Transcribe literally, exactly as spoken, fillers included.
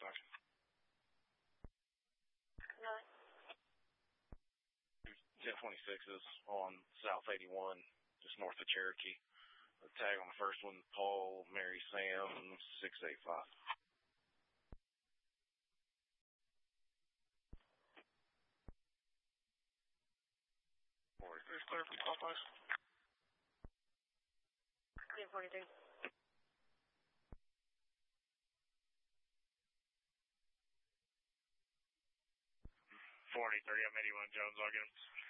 Sergeant. Nine. ten twenty-six is on South eighty-one, just north of Cherokee. The tag on the first one, Paul, Mary, Sam, six eight five. forty-three is clear from clockwise. ten forty-three. forty-three, I'm eighty-one Jones, I'll get him.